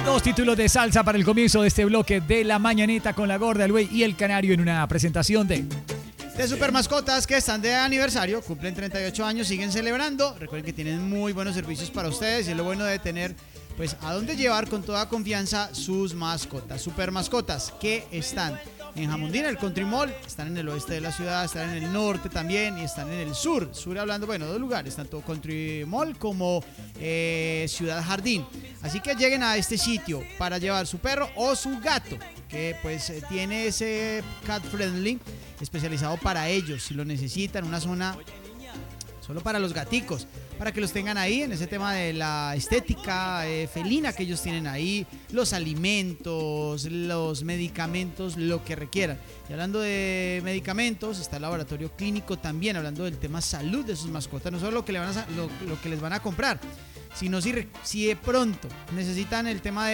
Dos títulos de salsa para el comienzo de este bloque de La Mañanita con la Gorda, el Güey y el Canario en una presentación de Super Mascotas, que están de aniversario, cumplen 38 años, siguen celebrando. Recuerden que tienen muy buenos servicios para ustedes y es lo bueno de tener pues a dónde llevar con toda confianza sus mascotas. Super Mascotas, que están en Jamundina, el Country Mall, están en el oeste de la ciudad, están en el norte también y están en el sur. Sur hablando, bueno, dos lugares, tanto Country Mall como Ciudad Jardín. Así que lleguen a este sitio para llevar su perro o su gato, que pues tiene ese cat friendly especializado para ellos, si lo necesitan, una zona solo para los gaticos, para que los tengan ahí en ese tema de la estética felina que ellos tienen ahí, los alimentos, los medicamentos, lo que requieran. Y hablando de medicamentos, está el laboratorio clínico también, hablando del tema salud de sus mascotas, no solo lo que, lo que les van a comprar, sino si de pronto necesitan el tema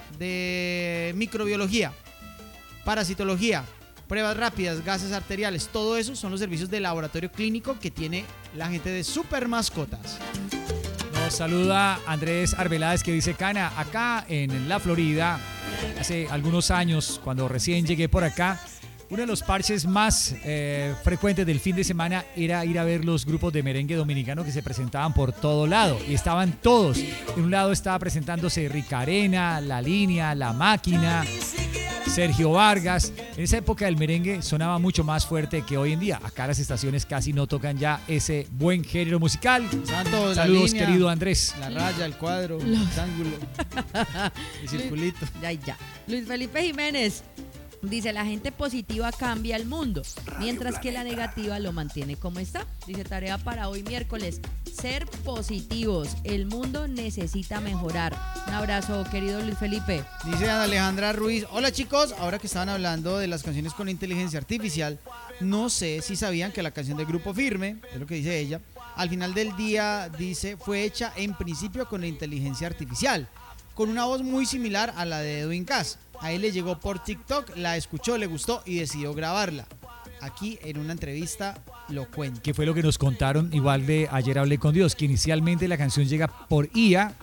de microbiología, parasitología, pruebas rápidas, gases arteriales, todo eso son los servicios de laboratorio clínico que tiene la gente de Super Mascotas. Nos saluda Andrés Arbeláez, que dice: Cana, acá en la Florida, hace algunos años, cuando recién llegué por acá, uno de los parches más frecuentes del fin de semana era ir a ver los grupos de merengue dominicano que se presentaban por todo lado. Y estaban todos. En un lado estaba presentándose Rica Arena, La Línea, La Máquina, Sergio Vargas. En esa época el merengue sonaba mucho más fuerte que hoy en día. Acá las estaciones casi no tocan ya ese buen género musical. Santos, saludos, línea, querido Andrés. La raya, el cuadro, el ángulo, el circulito. Ya. Luis Felipe Jiménez dice: la gente positiva cambia el mundo, mientras que la negativa lo mantiene como está. Dice: tarea para hoy miércoles, ser positivos, el mundo necesita mejorar. Un abrazo, querido Luis Felipe. Dice Ana Alejandra Ruiz: hola chicos, ahora que estaban hablando de las canciones con inteligencia artificial, no sé si sabían que la canción de Grupo Firme, es lo que dice ella, al final del día dice fue hecha en principio con la inteligencia artificial, con una voz muy similar a la de Edwin Cass. A él le llegó por TikTok, la escuchó, le gustó y decidió grabarla. Aquí en una entrevista lo cuenta. Que fue lo que nos contaron igual de Ayer Hablé con Dios, que inicialmente la canción llega por IA,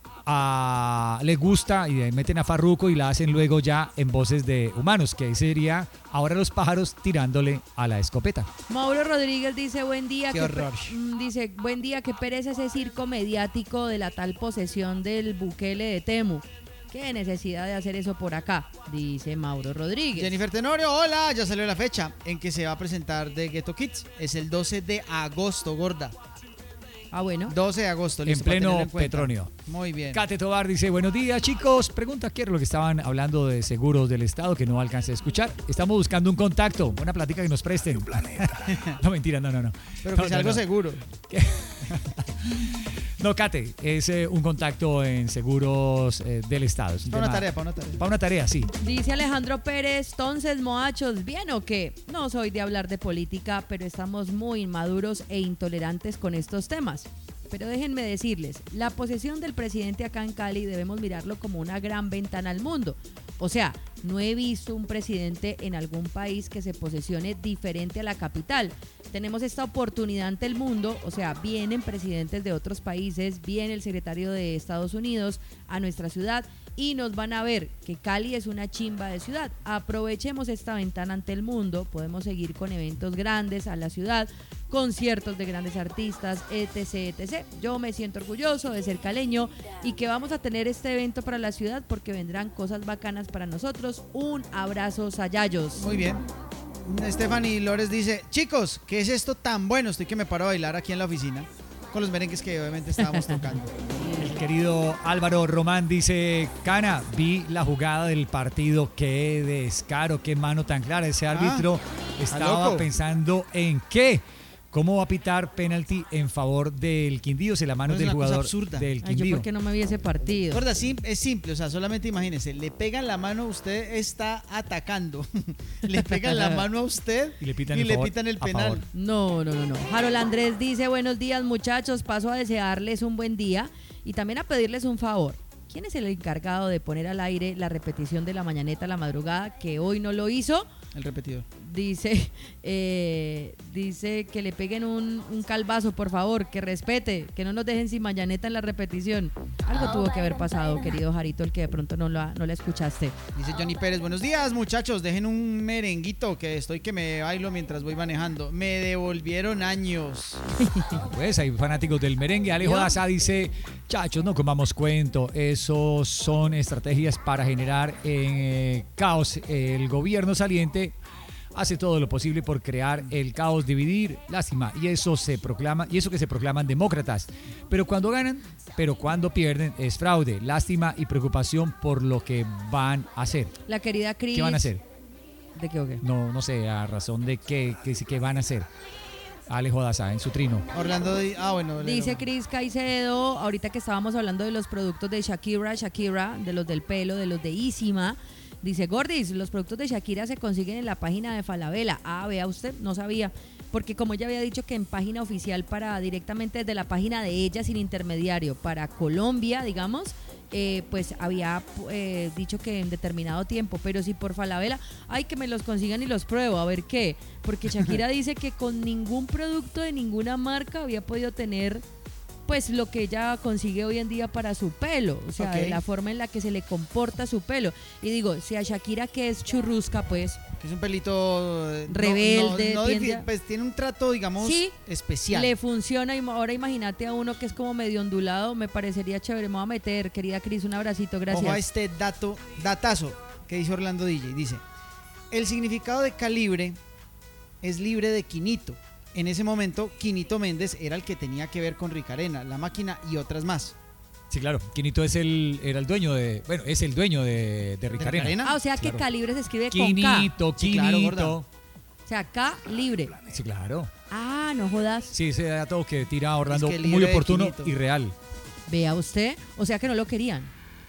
le gusta y le meten a Farruko y la hacen luego ya en voces de humanos, que sería Ahora los pájaros tirándole a la escopeta. Mauro Rodríguez dice: buen día. Qué horror. Dice: buen día, qué pereza ese circo mediático de la tal posesión del Bukele de Temu. ¿Qué necesidad de hacer eso por acá? Dice Mauro Rodríguez. Jennifer Tenorio, hola, ya salió la fecha en que se va a presentar The Ghetto Kids. Es el 12 de agosto, gorda. Ah, bueno. 12 de agosto. En pleno Petronio. Muy bien. Cate Tobar dice: buenos días, chicos. Pregunta qué era lo que estaban hablando de seguros del Estado que no alcancé a escuchar. Estamos buscando un contacto, una plática que nos presten. No, mentira, no. Pero que sea algo seguro. No, Cate, es un contacto en seguros del Estado. Para una tarea. Para una tarea, sí. Dice Alejandro Pérez: entonces, moachos, ¿bien o qué? No soy de hablar de política, pero estamos muy inmaduros e intolerantes con estos temas. Pero déjenme decirles, la posesión del presidente acá en Cali debemos mirarlo como una gran ventana al mundo. O sea, no he visto un presidente en algún país que se posesione diferente a la capital. Tenemos esta oportunidad ante el mundo, o sea, vienen presidentes de otros países, viene el secretario de Estados Unidos a nuestra ciudad y nos van a ver que Cali es una chimba de ciudad. Aprovechemos esta ventana ante el mundo, podemos seguir con eventos grandes a la ciudad, conciertos de grandes artistas, etc. Yo me siento orgulloso de ser caleño y que vamos a tener este evento para la ciudad porque vendrán cosas bacanas para nosotros. Un abrazo, sayayos. Muy bien. Stephanie Lores dice: chicos, ¿qué es esto tan bueno? Estoy que me paro a bailar aquí en la oficina con los merengues que obviamente estábamos tocando. El querido Álvaro Román dice: Cana, vi la jugada del partido, qué descaro, qué mano tan clara. Ese árbitro estaba pensando en qué. ¿Cómo va a pitar penalti en favor del Quindío? Se la mano del jugador del Quindío. Yo porque no me vi ese partido. Gorda, sí, es simple, o sea, solamente imagínese, le pegan la mano, usted está atacando, le pegan la mano a usted y le pitan el penal. No. Harold Andrés dice: buenos días, muchachos, paso a desearles un buen día y también a pedirles un favor. ¿Quién es el encargado de poner al aire la repetición de la mañaneta a la madrugada que hoy no lo hizo? El repetidor. Dice, dice que le peguen un calvazo, por favor, que respete, que no nos dejen sin mañaneta en la repetición. Algo tuvo que haber pasado, querido Jarito, el que de pronto no la escuchaste. Dice Johnny Pérez, buenos días muchachos, dejen un merenguito que estoy que me bailo mientras voy manejando. Me devolvieron años. Pues hay fanáticos del merengue. Alejo Daza dice, chachos, no comamos cuento, esos son estrategias para generar caos. El gobierno saliente hace todo lo posible por crear el caos, dividir, lástima, y eso que se proclaman demócratas. Pero cuando ganan, pero cuando pierden es fraude, lástima y preocupación por lo que van a hacer. La querida Cris. ¿Qué van a hacer? ¿De qué o qué? No sé, a razón de qué van a hacer. Alejo Daza, en su trino. Orlando, bueno. Dice Cris Caicedo, ahorita que estábamos hablando de los productos de Shakira, de los del pelo, de los de Isima. Dice, Gordis, los productos de Shakira se consiguen en la página de Falabella. Ah, vea usted, no sabía. Porque como ella había dicho que en página oficial directamente desde la página de ella sin intermediario para Colombia, digamos, pues había dicho que en determinado tiempo, pero si por Falabella, ay, que me los consigan y los pruebo, a ver qué. Porque Shakira dice que con ningún producto de ninguna marca había podido tener pues lo que ella consigue hoy en día para su pelo, o sea, de la forma en la que se le comporta su pelo. Y digo, si a Shakira, que es churrusca, pues que es un pelito rebelde, pues tiene un trato, digamos, especial. Le funciona. Y ahora imagínate a uno que es como medio ondulado, me parecería chévere. Me voy a meter, querida Cris, un abracito, gracias. Ojo a este datazo que dice Orlando DJ. Dice, el significado de calibre es libre de quinito. En ese momento, Quinito Méndez era el que tenía que ver con Ricarena, La Máquina y otras más. Sí, claro. Quinito es el dueño es el dueño de Ricarena. Ah, o sea que claro. Calibre se escribe Quinito, con K. Quinito. Sí, claro, o sea, K, libre. Sí, claro. Ah, no jodas. Sí, ese dato que tira Orlando, muy oportuno y real. Vea usted, o sea que no lo querían.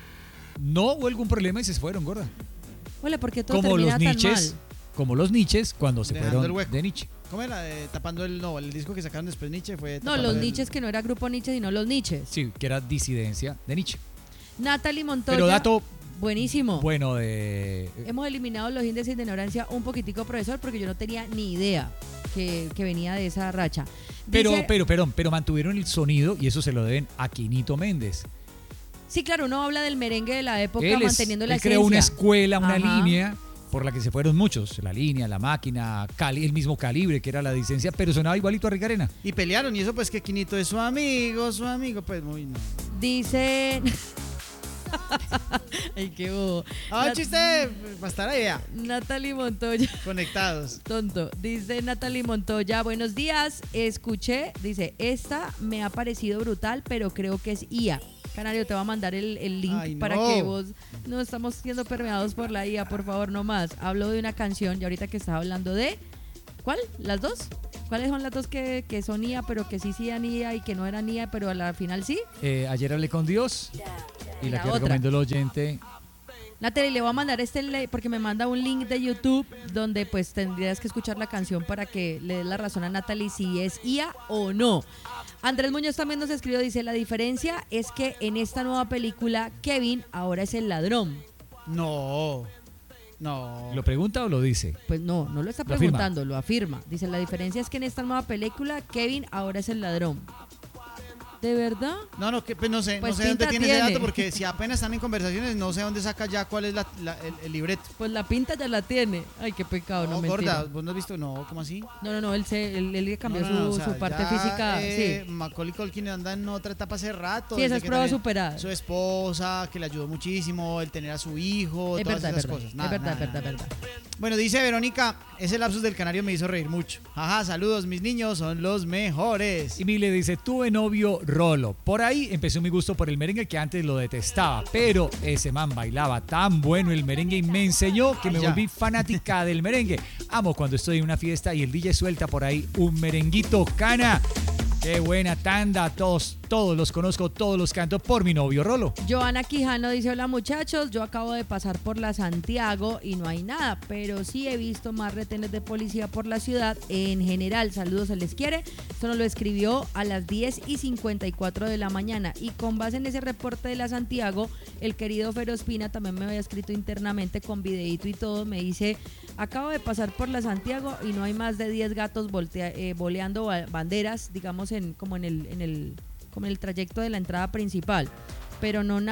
No hubo algún problema y se fueron, gorda. Hola, ¿por qué todo termina tan mal? Como los Niches cuando se fueron de Nietzsche. ¿Cómo era? Tapando el disco que sacaron después Nietzsche fue... No, los Niches, que no era grupo Nietzsche, sino los Niches. Sí, que era disidencia de Nietzsche. Natalie Montoya. Pero dato buenísimo. Bueno, hemos eliminado los índices de ignorancia un poquitico, profesor, porque yo no tenía ni idea que venía de esa racha. Dice, pero mantuvieron el sonido y eso se lo deben a Quinito Méndez. Sí, claro, uno habla del merengue de la época manteniendo la esencia. Él creó una escuela, una línea por la que se fueron muchos, La Línea, La Máquina, el mismo Calibre, que era la licencia, pero sonaba igualito a Ricarena. Y pelearon, y eso pues que Quinito es su amigo, pues muy no. Dice... Ay, qué bobo. Chiste, va a estar ahí ya. Natalie Montoya. Conectados. Tonto. Dice Natalie Montoya, buenos días, escuché, dice, esta me ha parecido brutal, pero creo que es IA. Canario, te va a mandar el link para que vos no estamos siendo permeados por la IA, por favor, no más. Hablo de una canción y ahorita que estaba hablando de... ¿Cuál? ¿Las dos? ¿Cuáles son las dos que son IA, pero que sí eran IA y que no eran IA, pero a la final sí? Ayer hablé con Dios y la que recomendó el oyente. Natalie, le voy a mandar porque me manda un link de YouTube donde pues tendrías que escuchar la canción para que le des la razón a Natalie si es IA o no. Andrés Muñoz también nos escribió, dice, la diferencia es que en esta nueva película Kevin ahora es el ladrón. No. ¿Lo pregunta o lo dice? Pues no lo está preguntando, lo afirma. Dice, la diferencia es que en esta nueva película Kevin ahora es el ladrón. ¿De verdad? Pues no sé dónde tiene ese dato, porque si apenas están en conversaciones, no sé dónde saca ya cuál es el libreto. Pues la pinta ya la tiene. Ay, qué pecado, no mentira. Gorda, ¿vos no has visto? No, ¿cómo así? No, él cambió su parte física. Sí. Macaulay Culkin anda en otra etapa hace rato. Sí, esas pruebas superadas. Su esposa, que le ayudó muchísimo, el tener a su hijo, todas esas cosas. Es verdad. Bueno, dice Verónica, ese lapsus del canario me hizo reír mucho. Ajá, saludos, mis niños son los mejores. Y Mile dice, tuve novio Rolo. Por ahí empezó mi gusto por el merengue, que antes lo detestaba, pero ese man bailaba tan bueno el merengue y me enseñó que me volví fanática del merengue. Amo cuando estoy en una fiesta y el DJ suelta por ahí un merenguito, Cana. Qué buena tanda, todos los conozco, todos los canto por mi novio Rolo. Joana Quijano dice, hola muchachos, yo acabo de pasar por la Santiago y no hay nada, pero sí he visto más retenes de policía por la ciudad en general. Saludos, se les quiere. Esto nos lo escribió a las 10:54 de la mañana y con base en ese reporte de la Santiago, el querido Ferospina también me había escrito internamente con videíto y todo, me dice, acabo de pasar por la Santiago y no hay más de 10 gatos boleando banderas, digamos, como en el trayecto de la entrada principal. Pero no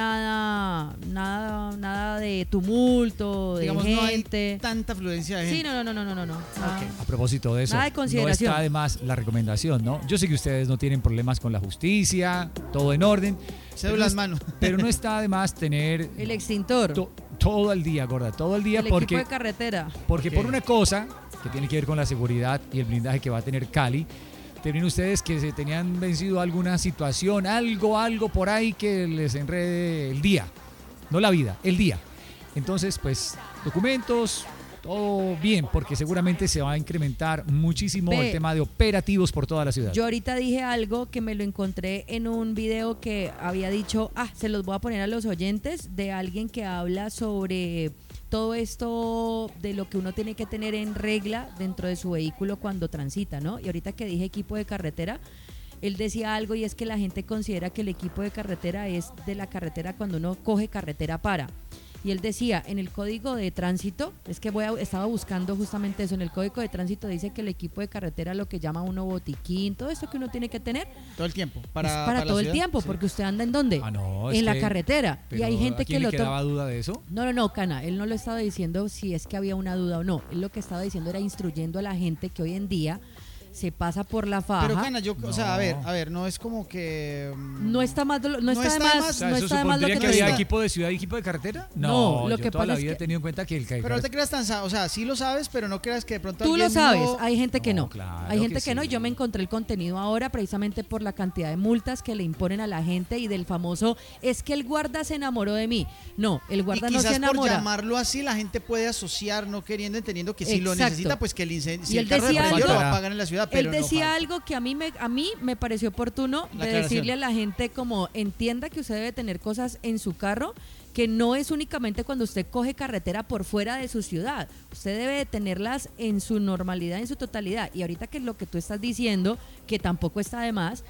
nada de tumulto, de Digamos, gente. no hay tanta afluencia de gente. Sí, no. Nada. A propósito de eso, Nada de consideración. no está además la recomendación, ¿no? Yo sé que ustedes no tienen problemas con la justicia, todo en orden. Cédulas mano. Pero no está además tener El extintor. todo el día, gorda, todo el día, El porque equipo de carretera. Porque Ok. por una cosa que tiene que ver con la seguridad y el blindaje que va a tener Cali, terminan ustedes que se tenían vencido alguna situación, algo por ahí que les enrede el día, no la vida, el día. Entonces, pues, documentos, todo bien, porque seguramente se va a incrementar muchísimo Ve, el tema de operativos por toda la ciudad. Yo ahorita dije algo que me lo encontré en un video que había dicho, se los voy a poner a los oyentes, de alguien que habla sobre todo esto de lo que uno tiene que tener en regla dentro de su vehículo cuando transita, ¿no? Y ahorita que dije equipo de carretera, él decía algo y es que la gente considera que el equipo de carretera es de la carretera cuando uno coge carretera para. Y él decía, en el código de tránsito, es que estaba buscando justamente eso, en el código de tránsito dice que el equipo de carretera, lo que llama uno botiquín, todo esto que uno tiene que tener, Todo el tiempo. es Para para la todo el ciudad. tiempo, Sí. porque usted anda ¿en dónde? No, En es la que- carretera. Y pero hay gente ¿a quién que le lo quedaba duda de eso? No, Cana, él no lo estaba diciendo si es que había una duda o no. Él lo que estaba diciendo era instruyendo a la gente que hoy en día se pasa por la faja. Pero Cana, o sea, No. a ver, no es como que no está más, no está de más, O sea, no ¿eso está de más lo supondría que que tú había digas. equipo de ciudad y equipo de carretera? No, lo yo que toda pasa la es vida he que- tenido en cuenta que el Pero no te creas tan, o sea, sí lo sabes, pero no creas que de pronto Tú lo alguien sabes, no- hay gente que No, no. claro Hay gente que que no, y sí. yo me encontré el contenido ahora precisamente por la cantidad de multas que le imponen a la gente y del famoso, es que el guarda se enamoró de mí. No, el Y guarda no quizás se por enamora. llamarlo así, la gente puede asociar, no queriendo, entendiendo que si lo Exacto. necesita, pues que el incendio, si Y el él carro de decía prendió lo algo- va a pagar en la ciudad, pero Él decía no falta. algo que a mí me pareció oportuno La de aclaración. decirle a la gente como entienda que usted debe tener cosas en su carro que no es únicamente cuando usted coge carretera por fuera de su ciudad. Usted debe de tenerlas en su normalidad, en su totalidad. Y ahorita que es lo que tú estás diciendo, que tampoco está de más,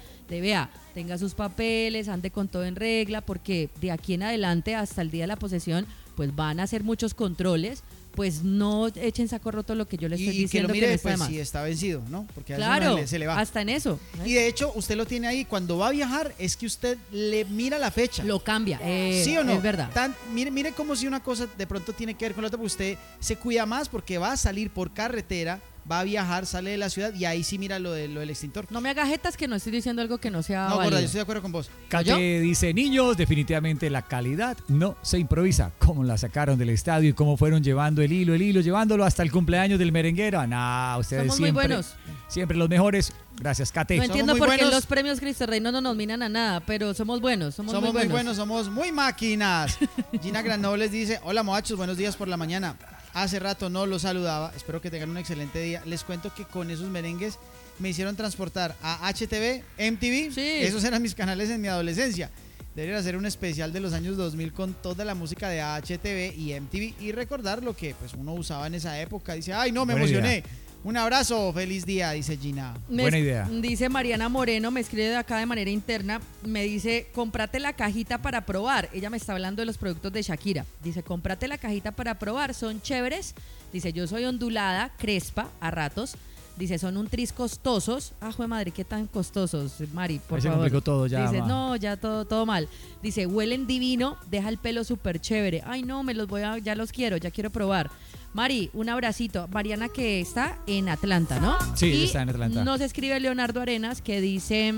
tenga sus papeles, ande con todo en regla, porque de aquí en adelante hasta el día de la posesión, pues van a hacer muchos controles. Pues no echen saco roto lo que yo le estoy Y que diciendo lo que mire no está de pues más. si está vencido, ¿no? Porque a eso Claro, no se le va. hasta en eso. Y de hecho, usted lo tiene ahí, cuando va a viajar, es que usted le mira la fecha. Lo cambia. ¿Sí o no? Es verdad. Mire como si una cosa de pronto tiene que ver con la otra, porque usted se cuida más porque va a salir por carretera, va a viajar, sale de la ciudad y ahí sí mira lo del extintor. No me haga jetas que no estoy diciendo algo que no sea No, gorda, válido. yo estoy de acuerdo con vos. Calle dice, niños, definitivamente la calidad no se improvisa. ¿Cómo la sacaron del estadio y cómo fueron llevando el hilo, llevándolo hasta el cumpleaños del merenguero? Ustedes Somos muy siempre, buenos. siempre los mejores. Gracias, Cate. No Somos entiendo muy por qué buenos. los premios Cristo Rey no nos nominan a nada, pero somos buenos, somos Somos muy buenos. somos muy máquinas. Gina Granobles dice, hola moachos, buenos días por la mañana. Hace rato no los saludaba, espero que tengan un excelente día. Les cuento que con esos merengues me hicieron transportar a HTV, MTV. Sí. Esos eran mis canales en mi adolescencia. Deberían hacer un especial de los años 2000 con toda la música de HTV y MTV y recordar lo que pues uno usaba en esa época. Dice, ay no, me Buena emocioné. idea. Un abrazo, feliz día, dice Gina. Buena idea. Dice Mariana Moreno, me escribe de acá de manera interna, me dice, cómprate la cajita para probar. Ella me está hablando de los productos de Shakira. Dice, cómprate la cajita para probar, son chéveres. Dice, yo soy ondulada, crespa, a ratos. Dice, son un tris costosos. Jue madre, qué tan costosos, Mari, por Ahí se favor. complicó todo ya, Dice, ma. no, ya todo mal. Dice, huelen divino, deja el pelo súper chévere. Ay, no, ya los quiero, ya quiero probar. Mari, un abracito. Mariana que está en Atlanta, ¿no? Sí, Y está en Atlanta. nos escribe Leonardo Arenas que dice...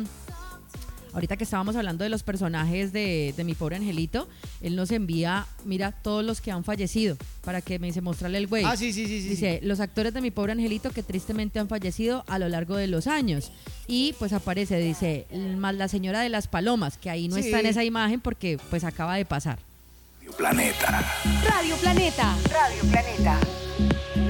Ahorita que estábamos hablando de los personajes de Mi Pobre Angelito, él nos envía, mira, todos los que han fallecido, para que me dice, mostrarle el güey. Sí. Dice, los actores de Mi Pobre Angelito que tristemente han fallecido a lo largo de los años. Y pues aparece, dice, más la señora de las palomas, que ahí no Sí. está en esa imagen porque pues acaba de pasar. Radio Planeta. Radio Planeta.